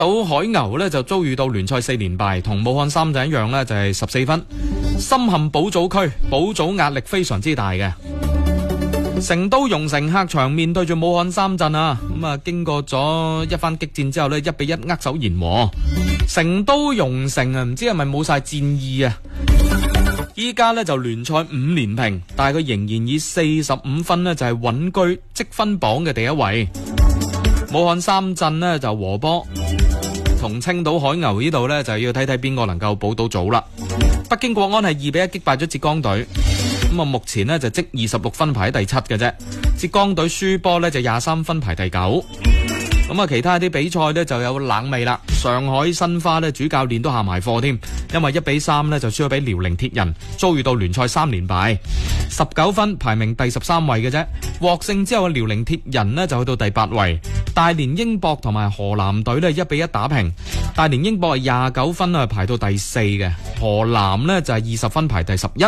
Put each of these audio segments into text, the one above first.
島海牛呢就遭遇到聯賽4連敗，同武漢三鎮一樣呢，就係14分，深陷保組區，保組壓力非常之大嘅。成都蓉城客場面對住武漢三鎮啊，咁啊經過咗一番激戰之後呢，1-1握手言和。成都蓉城啊，唔知係咪冇晒戰意啊？依家呢就聯賽5連平，但係佢仍然以45分呢就係穩居積分榜嘅第一位。武漢三鎮呢就和波，同青島海牛呢度呢就要睇睇邊個能夠保到組啦。北京國安係2-1擊敗咗浙江隊，咁啊目前呢就積26分排喺第7嘅啫。浙江隊輸波呢就23分排第9。咁啊，其他啲比賽呢就有冷味啦。上海申花呢主教練都下埋課添，因為1-3呢就輸咗俾遼寧鐵人，遭遇到聯賽3連敗，19分排名第13位嘅啫。獲勝之後嘅遼寧鐵人呢就去到第8位。大連英博同埋河南隊呢1-1打平，大連英博係29分啊排到第4嘅，河南呢就係20分排第11。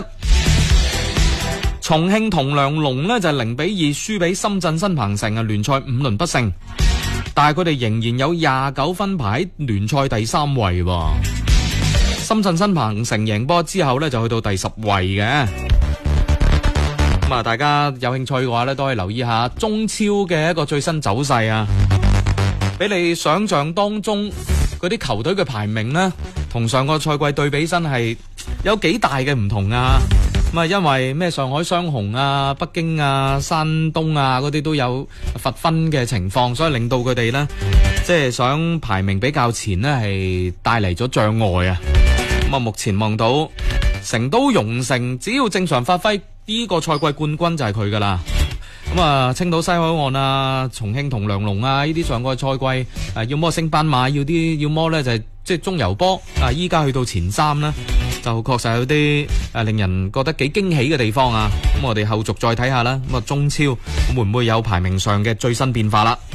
重慶同梁龍呢就係0-2輸俾深圳新鵬城啊，聯賽5輪不勝。但係佢哋仍然有29分排喺聯賽第3位喎。深圳新鵬城贏波之後呢，就去到第10位嘅。咁啊，大家有興趣嘅話呢，都可以留意下中超嘅一個最新走勢啊。俾你想象當中嗰啲球隊嘅排名呢，同上個賽季對比真係有幾大嘅唔同啊。咁啊，因為咩上海雙雄啊、北京啊、山東啊嗰啲都有罰分嘅情況，所以令到佢哋呢，即係想排名比較前呢，係帶嚟咗障礙啊。咁啊，目前望到成都蓉城只要正常發揮，呢個賽季冠軍就係佢噶啦。咁啊，青島西海岸啊、重慶同梁龍啊，呢啲上個賽季要麼升班馬，要麼呢就係即係中游波啊，依家去到前3呢。就確實有啲令人覺得幾驚喜嘅地方啊！咁我哋後續再睇下啦。咁啊，中超會唔會有排名上嘅最新變化啦？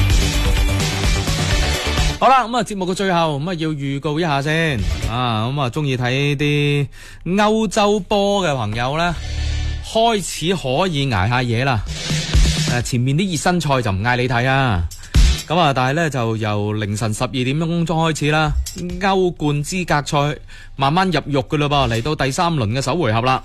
好啦，咁啊節目嘅最後咁啊要預告一下先啊！咁啊中意睇啲歐洲波嘅朋友呢，開始可以捱下嘢啦。前面啲熱身賽就唔嗌你睇啊！咁啊，但係呢，就由凌晨12點鐘開始啦，歐冠資格賽慢慢入獄噶啦噃，嚟到第3輪嘅首回合啦。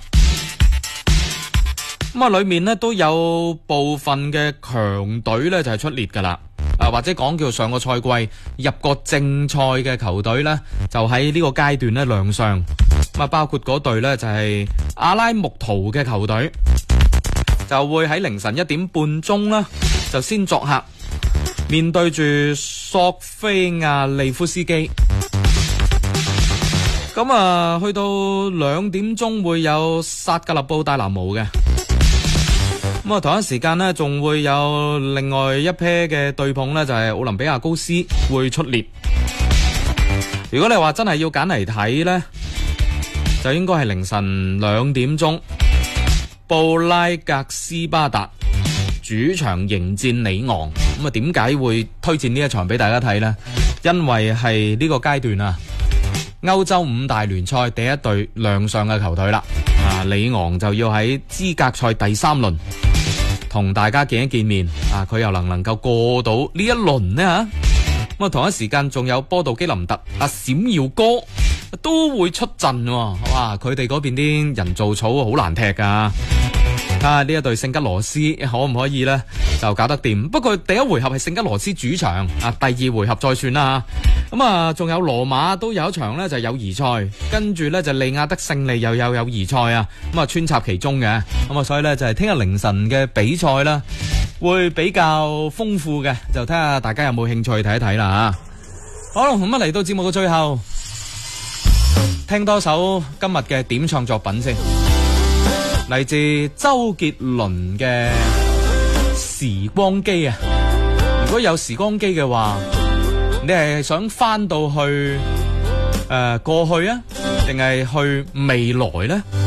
咁啊，裏面呢都有部分嘅強隊呢就係出列噶啦，或者講叫上個賽季入過正賽嘅球隊呢，就喺呢個階段呢亮相。咁啊，包括嗰隊呢就係阿拉木圖嘅球隊，就會喺凌晨1點半鐘啦，就先作客。面對住索菲亞利夫斯基，咁啊，去到2點鐘會有薩格勒布戴拿模嘅，咁啊，同一時間呢，仲會有另外一 pair 嘅對碰呢，就係奧林比亞高斯會出列。如果你話真係要揀嚟睇呢，就應該係凌晨2點鐘，布拉格斯巴達主場迎戰里昂。咁啊，點解會推薦呢一場俾大家睇呢？因為係呢個階段啊，歐洲5大聯賽第一隊亮相嘅球隊啦。啊，里昂就要喺資格賽第3輪同大家見一見面。啊，佢又能夠過到呢一輪呢？咁啊，同一時間仲有波杜基林特、閃耀哥都會出陣。哇，佢哋嗰邊啲人造草好難踢噶。呢一隊聖吉羅斯可唔可以呢？就搞得掂？不過第一回合係聖吉羅斯主場，第2回合再算啦。咁啊，仲有羅馬都有一場呢，就係友誼賽，跟住呢，就利亞德勝利又有友誼賽啊。咁啊，穿插其中嘅。咁啊，所以呢，就係聽日凌晨嘅比賽啦，會比較豐富嘅，就睇下大家有冇興趣睇一睇啦。好啦，咁啊嚟到節目嘅最後，聽多首今日嘅點唱作品先。嚟自周杰倫嘅時光機啊！如果有時光機嘅話，你係想翻到去過去啊，定係去未來呢？